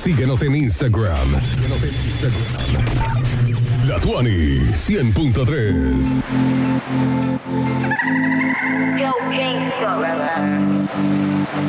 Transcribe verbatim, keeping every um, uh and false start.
Síguenos en Instagram. Síguenos en Instagram. La Tuani cien punto tres. Go Gangsta.